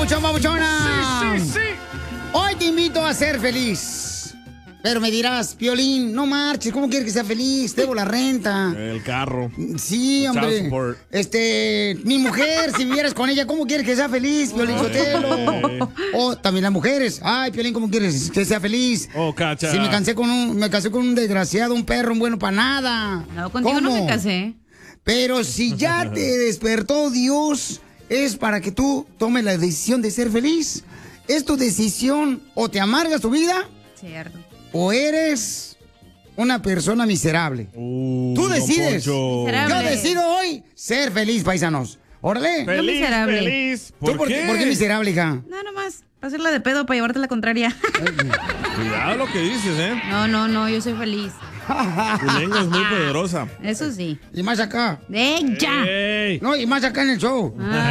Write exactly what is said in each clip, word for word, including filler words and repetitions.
papuchón, papuchona. Sí, sí, sí. Hoy te invito a ser feliz. Pero me dirás, Piolín, no marches, ¿cómo quieres que sea feliz? Debo la renta. El carro. Sí, El hombre. child support. Este, mi mujer, si vivieras con ella, ¿cómo quieres que sea feliz, Piolín Sotelo? O también las mujeres. Ay, Piolín, ¿cómo quieres que sea feliz? Oh, cacha. Si me cansé con un, me casé con un desgraciado, un perro, un bueno para nada. No, contigo no me casé. Pero si ya te despertó Dios, es para que tú tomes la decisión de ser feliz. Es tu decisión, o te amargas tu vida, Cierto. o eres una persona miserable. Uh, Tú decides. Don Poncho. Yo decido hoy ser feliz, paisanos. Órale. Feliz, Yo miserable. feliz. ¿Tú ¿Por, por qué? ¿Por qué miserable, hija? No, nomás. Para hacerla de pedo, para llevarte la contraria. Cuidado lo que dices, ¿eh? No, no, no, yo soy feliz. Tu lengua es muy poderosa. Eso sí. Y más acá. ¡Eh, ya! ¡Ey! No, y más acá en el show.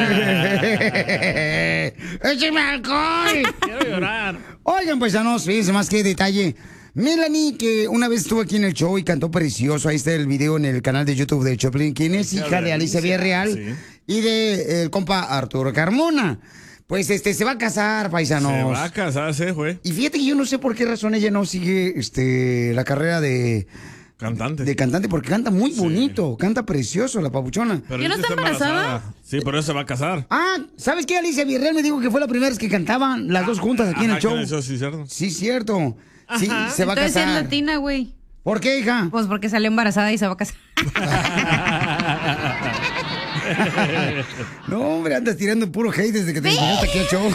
¡Écheme alcohol! Quiero llorar. Oigan, paisanos, fíjense más que detalle. Melanie, que una vez estuvo aquí en el show y cantó precioso. Ahí está el video en el canal de YouTube de Choplin, quien es hija de Alicia Villarreal Sí. y de el compa Arturo Carmona. Pues este se va a casar, paisanos. Se va a casar, se fue. Y fíjate que yo no sé por qué razón ella no sigue este la carrera de Cantante. de cantante, porque canta muy bonito, canta precioso la papuchona. Pero ¿Ya no ella está embarazada? Sí, pero ella se va a casar. Ah, ¿sabes qué? Alicia Villarreal me dijo que fue la primera vez que cantaban las dos juntas aquí en el Ajá, show. con eso sí, cierto. Sí, cierto. Sí, se va a Entonces casar. es latina, güey. ¿Por qué, hija? Pues porque salió embarazada y se va a casar. No, hombre, andas tirando puro hate desde que te llegaste aquí al show.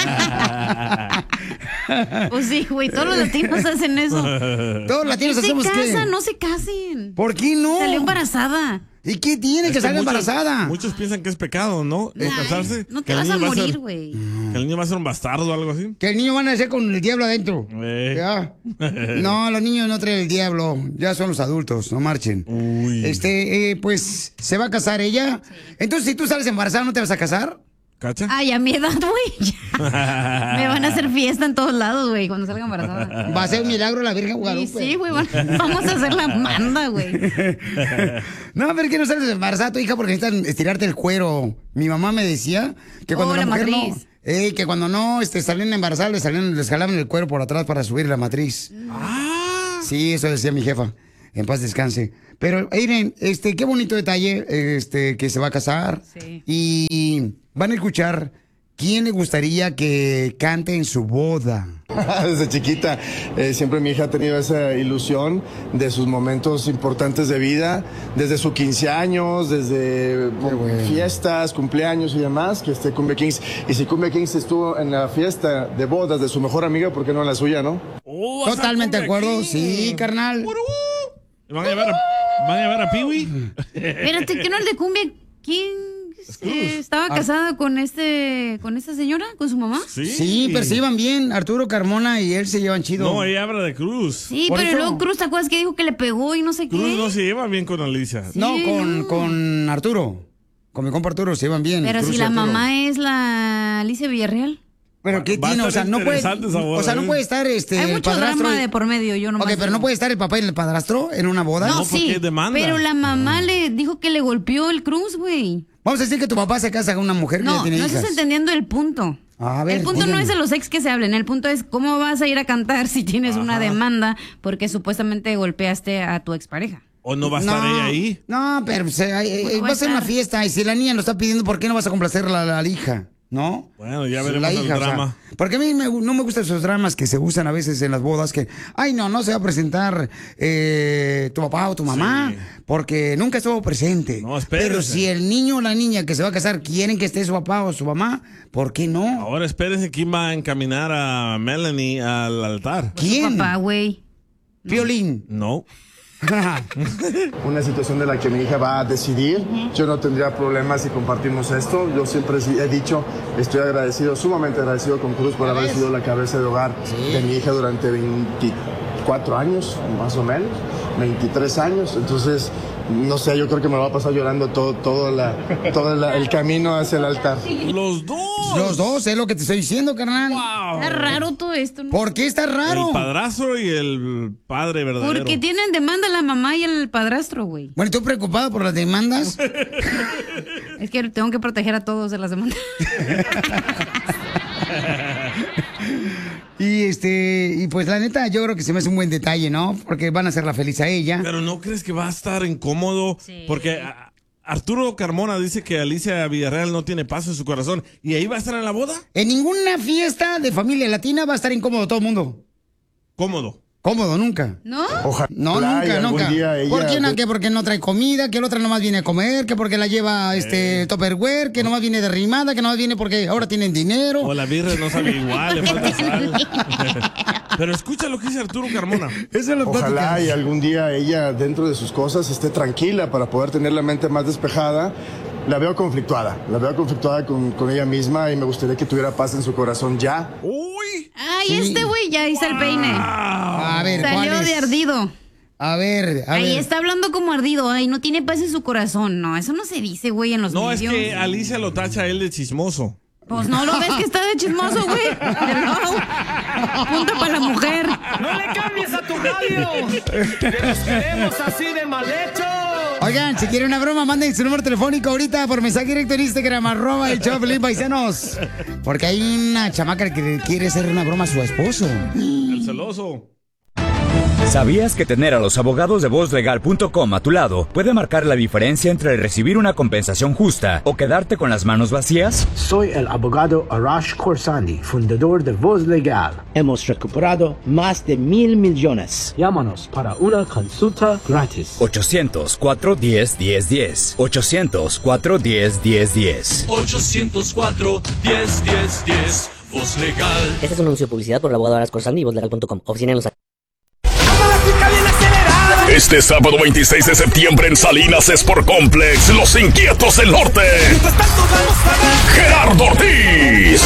Pues sí, güey, todos los latinos hacen eso. Todos los latinos Se hacemos qué. casan, no se casen. ¿Por qué no? Salió embarazada. ¿Y qué tiene Es que salir muchos- embarazada? Muchos piensan que es pecado, ¿no? El Ay, casarse. no Que te el vas a niño va ser- morir, güey. Que el niño va a ser un bastardo o algo así. Que el niño van a nacer con el diablo adentro. Eh. Ya. No, los niños no traen el diablo. Ya son los adultos, no marchen. Uy. Este, eh, pues, ¿se va a casar ella? Entonces, si tú sales embarazada, ¿no te vas a casar? ¿Cacha? Ay, a mi edad, güey. ya. Me van a hacer fiesta en todos lados, güey, cuando salga embarazada. Va a ser un milagro la Virgen Sí, Guadalupe. sí, güey, van- vamos a hacer la manda, güey. No, pero que no sales embarazada tu hija porque necesitan estirarte el cuero. Mi mamá me decía que cuando Oh, la la mujer no... matriz. Eh, que cuando no este, salían embarazadas, les, salían, les jalaban el cuero por atrás para subir la matriz. Ah. Sí, eso decía mi jefa. En paz descanse. Pero, miren, este, qué bonito detalle, este, que se va a casar. Sí. Y van a escuchar quién le gustaría que cante en su boda. Desde chiquita, eh, siempre mi hija ha tenido esa ilusión de sus momentos importantes de vida, desde sus quince años, desde bueno. fiestas, cumpleaños y demás, que esté Cumbia Kings. Y si Cumbia Kings estuvo en la fiesta de bodas de su mejor amiga, ¿por qué no en la suya, no? Oh, vas a Totalmente de comer acuerdo, aquí. sí, carnal. ¿Y ¿Van a llevar a, van a, llevar a Peewee? Espérate, ¿qué no el de cumbia? ¿Quién eh, estaba casada con este, con esta señora, con su mamá? Sí. Sí, pero se llevan bien. Arturo Carmona y él se llevan chido. No, ella habla de Cruz. Sí, Por pero eso- luego Cruz, ¿te acuerdas que dijo que le pegó y no sé qué? Cruz no se lleva bien con Alicia. No, Sí, con, no. con Arturo. Con mi compa Arturo se llevan bien. Pero Cruz si y la Arturo. mamá es la Alicia Villarreal. Pero ¿qué Va a tiene? O estar sea, no puede, interesante esa boda, o sea, no ¿eh? puede estar este, Hay el mucho padrastro. drama y- de por medio, yo no Ok, pero no puede estar el papá y el padrastro en una boda. No, No, porque sí, demanda. pero la mamá le dijo que le golpeó el Cruz, güey. Vamos a decir que tu papá se casa con una mujer que No, ya tiene no hijas. estás entendiendo el punto. A ver, el punto no dígame. es de los ex que se hablen, el punto es cómo vas a ir a cantar si tienes una demanda porque supuestamente golpeaste a tu expareja. ¿O no va a estar ella ahí? No, pero o sea, eh, Pues eh, va va a a ser una estar. fiesta y si la niña lo está pidiendo, ¿por qué no vas a complacerla a la, a la hija? ¿No? Bueno, ya La veremos el hija, o sea, drama. porque a mí me- no me gustan esos dramas que se usan a veces en las bodas, que, ay, no, no se va a presentar eh, tu papá o tu mamá, Sí. porque nunca estuvo presente. No, espérese. Pero si el niño o la niña que se va a casar quieren que esté su papá o su mamá, ¿por qué no? Ahora espérense quién va a encaminar a Melanie al altar. ¿Quién? Papá, güey. Violín. No. Una situación de la que mi hija va a decidir. Yo no tendría problemas si compartimos esto. Yo siempre sí he dicho, estoy agradecido, sumamente agradecido con Cruz por haber sido la cabeza de hogar de mi hija durante veinticuatro años, más o menos, veintitrés años. Entonces, no sé, yo creo que me va a pasar llorando todo, todo, la, todo la- el camino hacia el altar. Los dos. Los dos, es lo que te estoy diciendo, carnal. Wow. Está raro todo esto, ¿no? ¿Por qué está raro? El padrastro y el padre verdadero. Porque tienen demanda la mamá y el padrastro, güey. Bueno, ¿tú preocupado por las demandas? Es que tengo que proteger a todos de las demandas. Y este, y pues la neta, yo creo que se me hace un buen detalle, ¿no? Porque van a hacerla feliz a ella. Pero ¿no crees que va a estar incómodo? Sí. Porque a, Arturo Carmona dice que Alicia Villarreal no tiene paz en su corazón. ¿Y ahí va a estar en la boda? En ninguna fiesta de familia latina va a estar incómodo todo el mundo. ¿Cómodo? Cómodo, nunca. ¿No? Ojalá. No, nunca, nunca. Ella... ¿Por qué no? Que porque no trae comida, que la otra nomás viene a comer, que porque la lleva este eh. Tupperware, que nomás viene derrimada, que nomás viene porque ahora tienen dinero. O la birra no sabe igual, le falta sal. Pero escucha lo que dice Arturo Carmona. Eso es lo Ojalá y algún día ella, dentro de sus cosas, esté tranquila para poder tener la mente más despejada. La veo conflictuada, la veo conflictuada con, con ella misma y me gustaría que tuviera paz en su corazón ya. ¡Uy! Ay, sí. Este güey ya hizo el peine. A ver, salió ¿cuál es? de ardido. A ver, a Ahí ver. está hablando como ardido. Ay, no tiene paz en su corazón. No, eso no se dice, güey, en los no, medios. No, es que Alicia lo tacha a él de chismoso. Pues no lo ves que está de chismoso, güey. Hello. Punto para la mujer. No le cambies a tu radio. Que nos queremos así de mal hecho. Oigan, si quieren una broma, manden su número telefónico ahorita por mensaje directo en Instagram, arroba el Choplin, paisanos. Porque hay una chamaca que quiere hacer una broma a su esposo. El celoso. ¿Sabías que tener a los abogados de voz legal punto com a tu lado puede marcar la diferencia entre recibir una compensación justa o quedarte con las manos vacías? Soy el abogado Arash Khorsandi, fundador de Voz Legal. Hemos recuperado más de mil millones. Llámanos para una consulta gratis. ochocientos, cuatro diez, diez diez. ochocientos, cuatro diez, diez diez. ochocientos cuatro, diez, diez, diez. Voz Legal. Este es un anuncio de publicidad por el abogado Arash Khorsandi y voz legal punto com. Oficina en Los Ángeles. Este sábado veintiséis de septiembre en Salinas Sport Complex, Los Inquietos del Norte. Gerardo Ortiz,